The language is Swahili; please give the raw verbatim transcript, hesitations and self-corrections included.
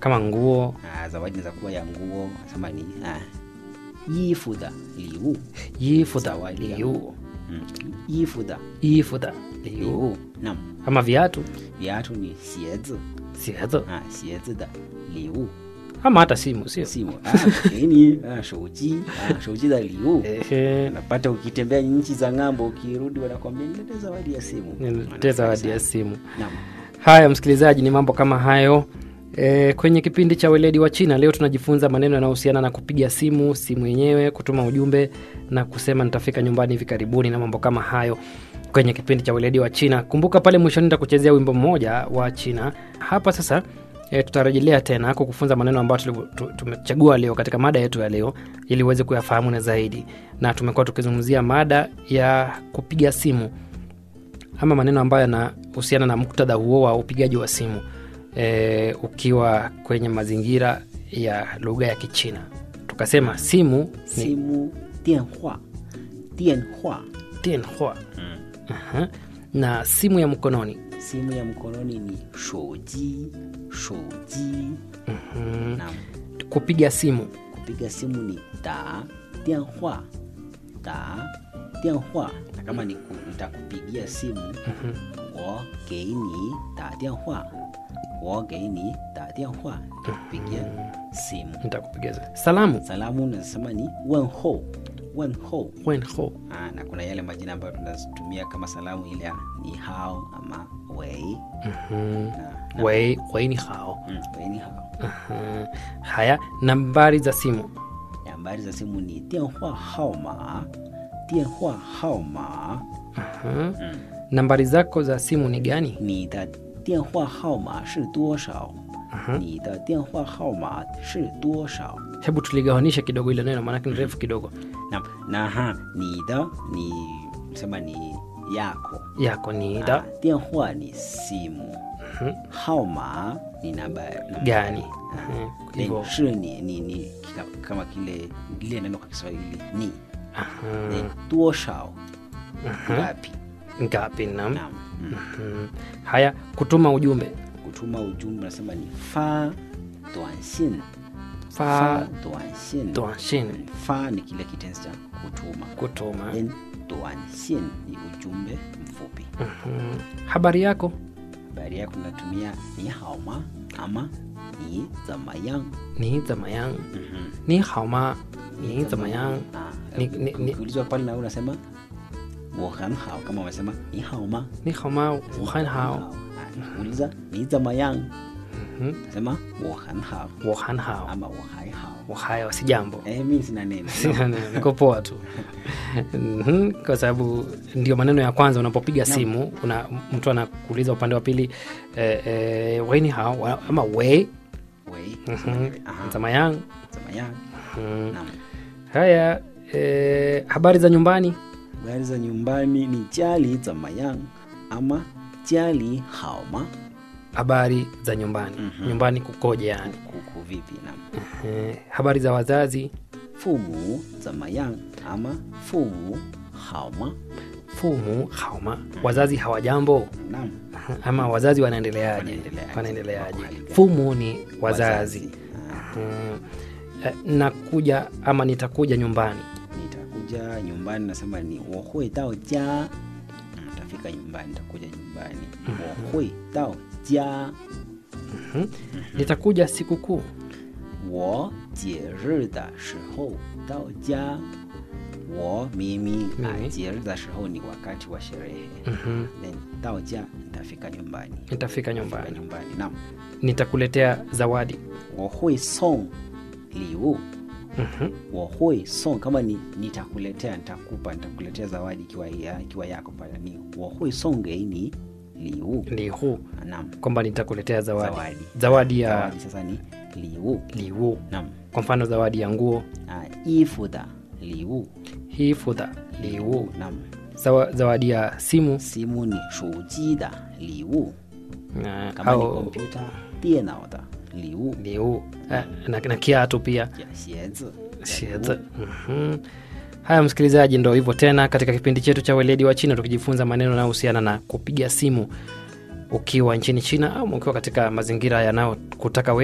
kama nguo. Ah, zawadi inaweza kuwa ya nguo, nasema ni ah, 衣服的礼物衣服的 zawadi ya 礼物 nguo. Mm. 衣服的衣服的礼礼物物. Naam. Kama viatu, Viatu ni 鞋子鞋子啊，鞋子的礼物 ama hata simu, sio? simu ah,给你 ah, 手机 ah, 手机的礼物 Ehe, unapata ukitembea nchi za ng'ambo ukirudi wanakuambia niletee zawadi ya simu. niletee zawadi ya simu. Naam. Haya msikilizaji, ni mambo kama hayo. E, kwenye kipindi cha weledi wa China leo tunajifunza maneno yanayohusiana na kupiga simu, simu yenyewe, kutuma ujumbe na kusema nitafika nyumbani hivi karibuni na mambo kama hayo kwenye kipindi cha weledi wa China. Kumbuka pale mwishoni nitakuchezea wimbo mmoja wa China. Hapa sasa e, tutarejelea tena kukufunza maneno ambayo tumechagua leo katika mada yetu ya leo ili uweze kuyafahamu na zaidi. Na tumekuwa tukizungumzia mada ya kupiga simu ama maneno ambayo yanahusiana na muktadha huo wa upigaji wa simu. E, ukiwa kwenye mazingira ya lugha ya Kichina. Tukasema simu ni simu 电话 电话 tianhua. Aha. Na simu ya mkononi. simu ya mkononi ni 手机 手机 Mhm. Naam. Kupiga simu. Kupiga simu ni 打电话 打电话 na kama ni ku- nitakupigia simu Mhm. 我给你打电话 我给你打电话 nitakupigia simu. Nitakupigia salamu. Salamu nasema ni 问候 问候 Wenho. Ah, na kuna yale majina ambayo tunatumia kama salamu ile ya ni hao ama wei. Mhm. Na- Wei, wei ni hao. Mm, wei ni hao. Aha. Haya, nambari za simu. Nambari za simu ni 电话号码 电话号码 Aha. Mm. Nambari zako za simu ni gani? 你的电话号码是多少 Aha. 你的电话号码是多少 Hebu tuligawanisha kidogo ile neno maana ni refu kidogo. na, na ha, 你的 ni sema ni yako Yako ni Ah, da 电话 ni simu Mhm. 号码 ni namba namba gani? Ah, Mhm. then Hivyo. 是 ni, ni, ni kila- kama kile lile neno kwa Kiswahili ni Aha. then 多少 ngapi. Ngapi nam? Naam. Mm. Mhm. Haya, kutuma ujumbe. Kutuma ujumbe nasema ni 发短信 Fa 短信 duanshin. fa ni kile kitenzi cha kutuma Kutuma. then 短信 ni ujumbe mfupi. Mhm. Habari yako? Habari yako tunatumia ni hao ma ama ni zamayang. Ni zamayang. Mhm. Ni hao ma. Ni zamayang. Ah, Ni- ni- ni- ukiulizwa pale na unasema 我很好 kama umesema ni hao ma Ni hao ma, wuhan hao. Ah, uliza ni zamayang Mhm. nasema 我很好 Wuhan hao. ama 我还好. Wuhayo si jambo. Eh, mimi sina neno. Niko poa tu. Mhm. Kwa sababu ndio maneno ya kwanza unapopiga simu, una mtu anakuuliza upande wa pili eh, eh, wei ni hao wa- ama wei. Wei. Mhm. Aha. Zamayang. Zamayang. Mhm. Naam. Haya, eh, habari za nyumbani. Habari za nyumbani ni 家里怎么样 ama 家里好吗 Habari za nyumbani. Mhm. Nyumbani kukoje yani? kuku vipi. Naam. Eh, habari za wazazi. 父母怎么样 ama 父母好吗 Fumu hauma. Wazazi hawajambo. Naam. Ama wazazi wanaendeleaje? Wanaendeleaje? Wanaendeleaje? Wako hali gani? Fumu ni wazazi. Ah, Mm. Eh, nakuja ama nitakuja nyumbani. nitakuja nyumbani nasema ni 我会到家 Mm, nitafika nyumbani nitakuja nyumbani 我会到家 Mhm. Nitakuja sikukuu. 我节日的时候到家 我 mimi Mimi. ah, 节日的时候 ni wakati wa sherehe. Mhm. Then 到家 nitafika nyumbani. Nitafika Nitafika nyumbani. nyumbani. Naam. Nitakuletea zawadi. 我会送礼物 Mhm. 我会送 kama ni nitakuletea nitakupa nitakuletea zawadi ikiwa ya, ikiwa yako pale ni 我会送给你礼物 Lihu. naam Kwamba nitakuletea zawadi. zawadi Zawadi ya zawadi sasa ni 礼物 liwu. naam Kwa mfano zawadi ya nguo. ah, 衣服的礼物 Hii fudha liwu. naam Zawa, zawadi ya simu. simu ni 手机的礼物 Na, kama ni au kompyuta 电脑的礼物 liwu. Eh, na, na kiatu pia. ya 鞋子 Shizi. Mhm. Haya msikilizaji, ndo hivyo tena katika kipindi chetu cha weledi wa China tukijifunza maneno yanayohusiana na kupiga simu ukiwa nchini China au ukiwa katika mazingira yanayokutaka